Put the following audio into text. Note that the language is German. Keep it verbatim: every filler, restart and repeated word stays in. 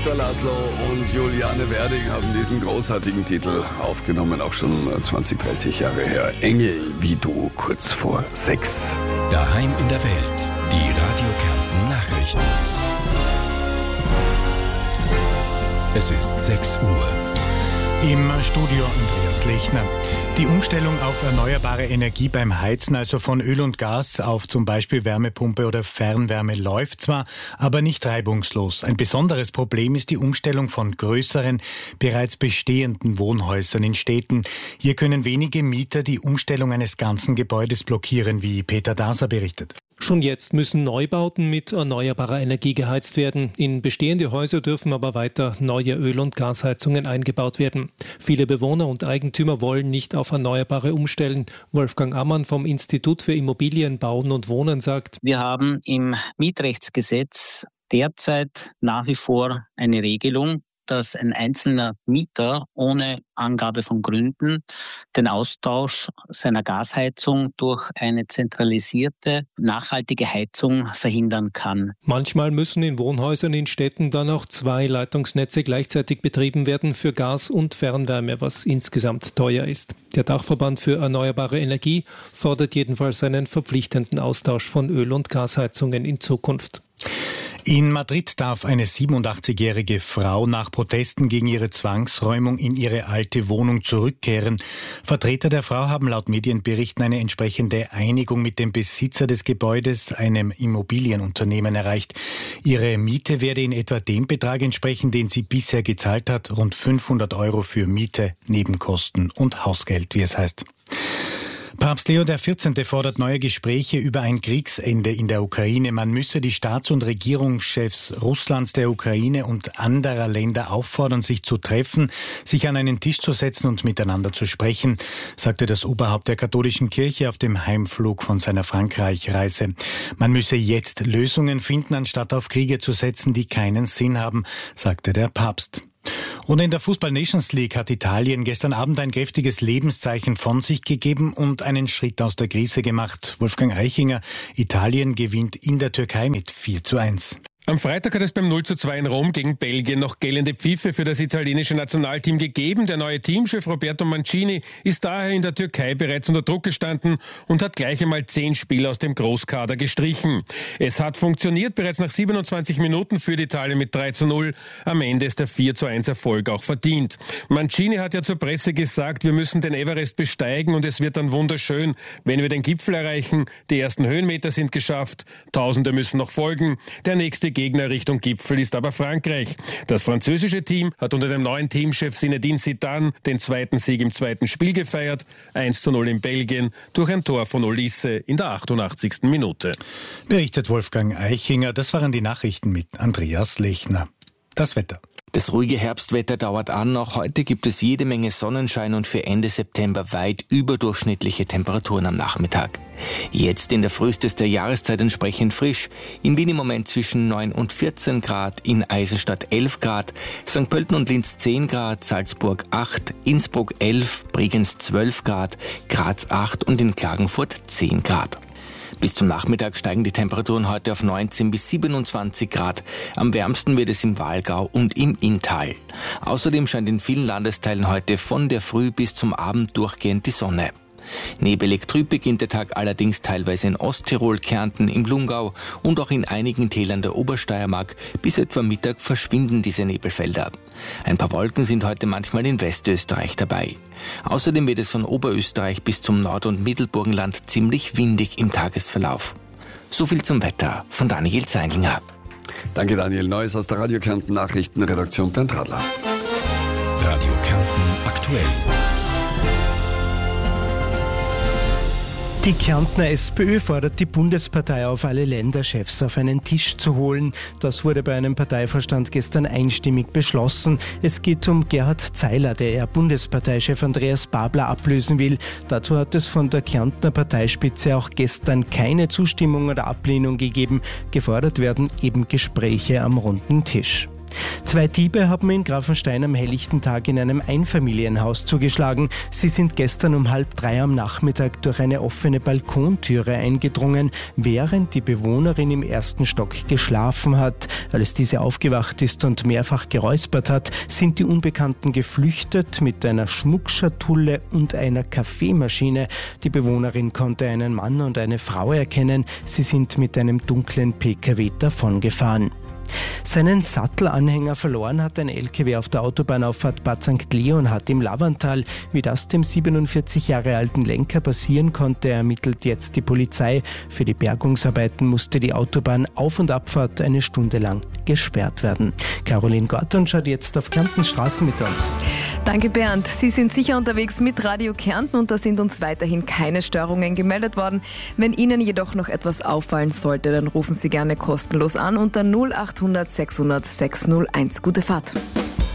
Viktor Laszlo und Juliane Werding haben diesen großartigen Titel aufgenommen, auch schon zwanzig, dreißig Jahre her. Engel wie du, kurz vor sechs. Daheim in der Welt, die Radio Kärnten Nachrichten. Es ist sechs Uhr. Im Studio Andreas Lechner. Die Umstellung auf erneuerbare Energie beim Heizen, also von Öl und Gas auf zum Beispiel Wärmepumpe oder Fernwärme, läuft zwar, aber nicht reibungslos. Ein besonderes Problem ist die Umstellung von größeren, bereits bestehenden Wohnhäusern in Städten. Hier können wenige Mieter die Umstellung eines ganzen Gebäudes blockieren, wie Peter Daser berichtet. Schon jetzt müssen Neubauten mit erneuerbarer Energie geheizt werden. In bestehende Häuser dürfen aber weiter neue Öl- und Gasheizungen eingebaut werden. Viele Bewohner und Eigentümer wollen nicht auf Erneuerbare umstellen. Wolfgang Ammann vom Institut für Immobilien, Bauen und Wohnen sagt: Wir haben im Mietrechtsgesetz derzeit nach wie vor eine Regelung, dass ein einzelner Mieter ohne Angabe von Gründen den Austausch seiner Gasheizung durch eine zentralisierte, nachhaltige Heizung verhindern kann. Manchmal müssen in Wohnhäusern in Städten dann auch zwei Leitungsnetze gleichzeitig betrieben werden für Gas und Fernwärme, was insgesamt teuer ist. Der Dachverband für erneuerbare Energie fordert jedenfalls einen verpflichtenden Austausch von Öl- und Gasheizungen in Zukunft. In Madrid darf eine siebenundachtzigjährige Frau nach Protesten gegen ihre Zwangsräumung in ihre alte Wohnung zurückkehren. Vertreter der Frau haben laut Medienberichten eine entsprechende Einigung mit dem Besitzer des Gebäudes, einem Immobilienunternehmen, erreicht. Ihre Miete werde in etwa dem Betrag entsprechen, den sie bisher gezahlt hat, rund fünfhundert Euro für Miete, Nebenkosten und Hausgeld, wie es heißt. Papst Leo der vierzehnte fordert neue Gespräche über ein Kriegsende in der Ukraine. Man müsse die Staats- und Regierungschefs Russlands, der Ukraine und anderer Länder auffordern, sich zu treffen, sich an einen Tisch zu setzen und miteinander zu sprechen, sagte das Oberhaupt der katholischen Kirche auf dem Heimflug von seiner Frankreich-Reise. Man müsse jetzt Lösungen finden, anstatt auf Kriege zu setzen, die keinen Sinn haben, sagte der Papst. Und in der Fußball-Nations League hat Italien gestern Abend ein kräftiges Lebenszeichen von sich gegeben und einen Schritt aus der Krise gemacht. Wolfgang Eichinger, Italien gewinnt in der Türkei mit vier zu eins. Am Freitag hat es beim null zu zwei in Rom gegen Belgien noch gellende Pfiffe für das italienische Nationalteam gegeben. Der neue Teamchef Roberto Mancini ist daher in der Türkei bereits unter Druck gestanden und hat gleich einmal zehn Spieler aus dem Großkader gestrichen. Es hat funktioniert, bereits nach siebenundzwanzig Minuten führt Italien mit drei zu null. Am Ende ist der vier zu eins Erfolg auch verdient. Mancini hat ja zur Presse gesagt, wir müssen den Everest besteigen und es wird dann wunderschön, wenn wir den Gipfel erreichen. Die ersten Höhenmeter sind geschafft, Tausende müssen noch folgen. Der nächste Gegner Richtung Gipfel ist aber Frankreich. Das französische Team hat unter dem neuen Teamchef Zinedine Zidane den zweiten Sieg im zweiten Spiel gefeiert. eins zu null in Belgien durch ein Tor von Olise in der achtundachtzigsten Minute. Berichtet Wolfgang Eichinger. Das waren die Nachrichten mit Andreas Lechner. Das Wetter. Das ruhige Herbstwetter dauert an. Auch heute gibt es jede Menge Sonnenschein und für Ende September weit überdurchschnittliche Temperaturen am Nachmittag. Jetzt in der frühestester Jahreszeit entsprechend frisch. In Wien im Moment zwischen neun und vierzehn Grad, in Eisenstadt elf Grad, Sankt Pölten und Linz zehn Grad, Salzburg acht, Innsbruck elf, Bregenz zwölf Grad, Graz acht und in Klagenfurt zehn Grad. Bis zum Nachmittag steigen die Temperaturen heute auf neunzehn bis siebenundzwanzig Grad. Am wärmsten wird es im Walgau und im Inntal. Außerdem scheint in vielen Landesteilen heute von der Früh bis zum Abend durchgehend die Sonne. Nebelig trüb beginnt der Tag allerdings teilweise in Osttirol, Kärnten, im Lungau und auch in einigen Tälern der Obersteiermark. Bis etwa Mittag verschwinden diese Nebelfelder. Ein paar Wolken sind heute manchmal in Westösterreich dabei. Außerdem wird es von Oberösterreich bis zum Nord- und Mittelburgenland ziemlich windig im Tagesverlauf. So viel zum Wetter von Daniel Zeilinger. Danke Daniel. Neues aus der Radio Kärnten Nachrichtenredaktion Bernd Radler. Radio Kärnten aktuell. Die Kärntner SPÖ fordert die Bundespartei auf, alle Länderchefs auf einen Tisch zu holen. Das wurde bei einem Parteivorstand gestern einstimmig beschlossen. Es geht um Gerhard Zeiler, der eher Bundesparteichef Andreas Babler ablösen will. Dazu hat es von der Kärntner Parteispitze auch gestern keine Zustimmung oder Ablehnung gegeben. Gefordert werden eben Gespräche am runden Tisch. Zwei Diebe haben in Grafenstein am helllichten Tag in einem Einfamilienhaus zugeschlagen. Sie sind gestern um halb drei am Nachmittag durch eine offene Balkontüre eingedrungen, während die Bewohnerin im ersten Stock geschlafen hat. Als diese aufgewacht ist und mehrfach geräuspert hat, sind die Unbekannten geflüchtet mit einer Schmuckschatulle und einer Kaffeemaschine. Die Bewohnerin konnte einen Mann und eine Frau erkennen. Sie sind mit einem dunklen P K W davongefahren. Seinen Sattelanhänger verloren hat ein L K W auf der Autobahnauffahrt Bad Sankt Leonhard im Lavantal. Wie das dem siebenundvierzig Jahre alten Lenker passieren konnte, ermittelt jetzt die Polizei. Für die Bergungsarbeiten musste die Autobahn Auf- und Abfahrt eine Stunde lang gesperrt werden. Caroline Gorton schaut jetzt auf Kärntens Straßen mit uns. Danke Bernd. Sie sind sicher unterwegs mit Radio Kärnten und da sind uns weiterhin keine Störungen gemeldet worden. Wenn Ihnen jedoch noch etwas auffallen sollte, dann rufen Sie gerne kostenlos an unter null achthundert sechshundert sechshunderteins. Gute Fahrt.